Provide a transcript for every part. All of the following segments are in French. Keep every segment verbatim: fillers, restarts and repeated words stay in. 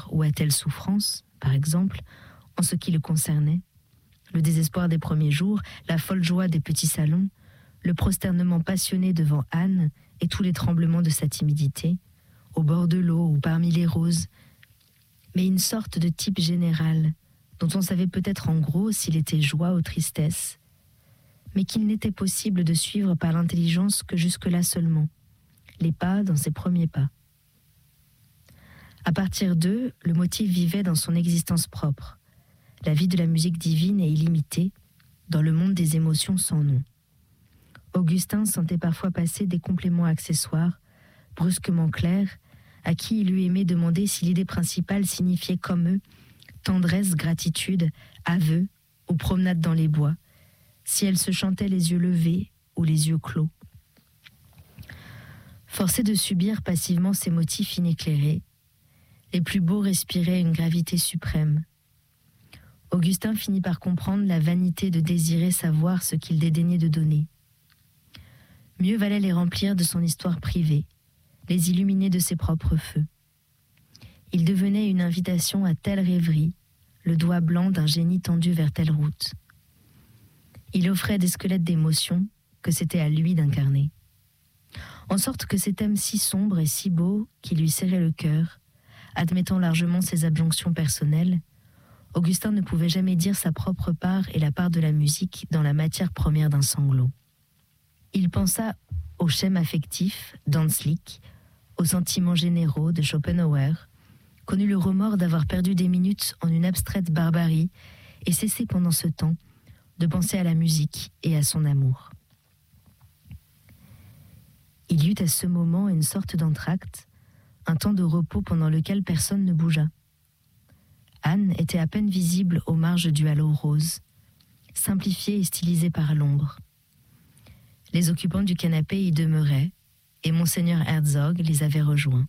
douleur ou à telle souffrance, par exemple, en ce qui le concernait, le désespoir des premiers jours, la folle joie des petits salons, le prosternement passionné devant Anne et tous les tremblements de sa timidité, au bord de l'eau ou parmi les roses, mais une sorte de type général, dont on savait peut-être en gros s'il était joie ou tristesse, mais qu'il n'était possible de suivre par l'intelligence que jusque-là seulement, les pas dans ses premiers pas. À partir d'eux, le motif vivait dans son existence propre, la vie de la musique divine et illimitée, dans le monde des émotions sans nom. Augustin sentait parfois passer des compléments accessoires, brusquement clairs, à qui il eût aimé demander si l'idée principale signifiait comme eux tendresse, gratitude, aveu ou promenade dans les bois, si elle se chantait les yeux levés ou les yeux clos. Forcés de subir passivement ces motifs inéclairés, les plus beaux respiraient une gravité suprême. Augustin finit par comprendre la vanité de désirer savoir ce qu'il dédaignait de donner. Mieux valait les remplir de son histoire privée, les illuminer de ses propres feux. Il devenait une invitation à telle rêverie, le doigt blanc d'un génie tendu vers telle route. Il offrait des squelettes d'émotions que c'était à lui d'incarner. En sorte que ces thèmes si sombres et si beaux qui lui serraient le cœur, admettant largement ses abjonctions personnelles, Augustin ne pouvait jamais dire sa propre part et la part de la musique dans la matière première d'un sanglot. Il pensa aux schèmes affectifs d'Hanslick, aux sentiments généraux de Schopenhauer, connut le remords d'avoir perdu des minutes en une abstraite barbarie et cessé pendant ce temps de penser à la musique et à son amour. Il y eut à ce moment une sorte d'entracte, un temps de repos pendant lequel personne ne bougea. Anne était à peine visible aux marges du halo rose, simplifiée et stylisée par l'ombre. Les occupants du canapé y demeuraient, et Monseigneur Herzog les avait rejoints.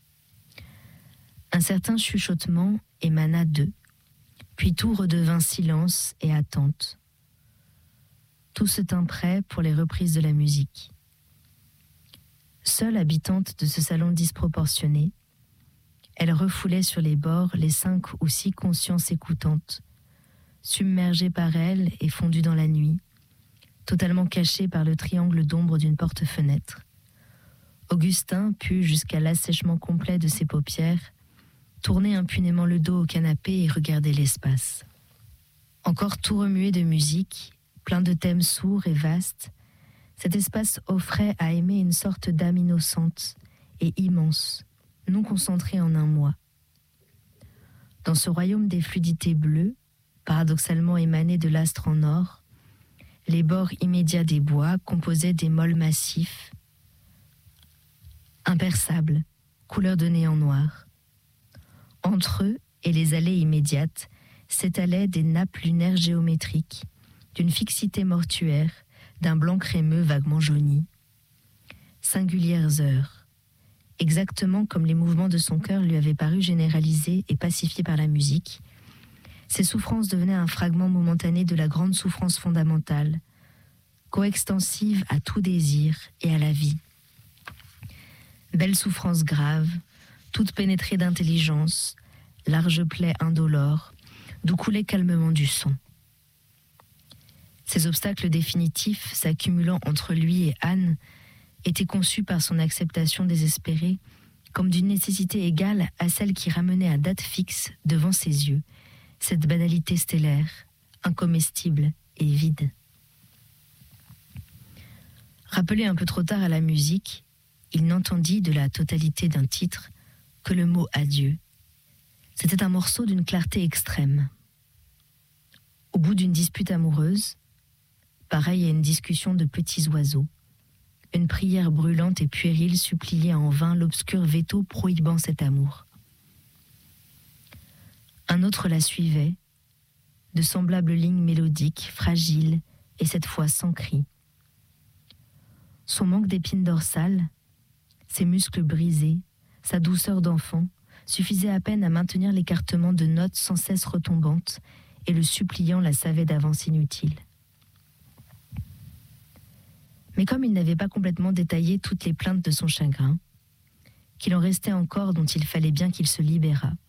Un certain chuchotement émana d'eux, puis tout redevint silence et attente. Tout se tint prêt pour les reprises de la musique. Seule habitante de ce salon disproportionné, elle refoulait sur les bords les cinq ou six consciences écoutantes, submergées par elle et fondues dans la nuit, totalement cachées par le triangle d'ombre d'une porte-fenêtre. Augustin put, jusqu'à l'assèchement complet de ses paupières, tourner impunément le dos au canapé et regarder l'espace. Encore tout remué de musique, plein de thèmes sourds et vastes, cet espace offrait à aimer une sorte d'âme innocente et immense, non concentrée en un moi. Dans ce royaume des fluidités bleues, paradoxalement émanées de l'astre en or, les bords immédiats des bois composaient des mols massifs, imperçables, couleur de néant noir. Entre eux et les allées immédiates s'étalaient des nappes lunaires géométriques, d'une fixité mortuaire, d'un blanc crémeux vaguement jauni. Singulières heures, exactement comme les mouvements de son cœur lui avaient paru généralisés et pacifiés par la musique, ces souffrances devenaient un fragment momentané de la grande souffrance fondamentale, coextensive à tout désir et à la vie. Belle souffrance grave, toute pénétrée d'intelligence, large plaie indolore, d'où coulait calmement du sang. Ces obstacles définitifs s'accumulant entre lui et Anne étaient conçus par son acceptation désespérée comme d'une nécessité égale à celle qui ramenait à date fixe devant ses yeux cette banalité stellaire, incomestible et vide. Rappelé un peu trop tard à la musique, il n'entendit de la totalité d'un titre que le mot adieu. C'était un morceau d'une clarté extrême. Au bout d'une dispute amoureuse, pareil à une discussion de petits oiseaux, une prière brûlante et puérile suppliait en vain l'obscur veto prohibant cet amour. Un autre la suivait, de semblables lignes mélodiques, fragiles et cette fois sans cri. Son manque d'épines dorsales, ses muscles brisés, sa douceur d'enfant suffisaient à peine à maintenir l'écartement de notes sans cesse retombantes et le suppliant la savait d'avance inutile. Mais comme il n'avait pas complètement détaillé toutes les plaintes de son chagrin, qu'il en restait encore dont il fallait bien qu'il se libérât,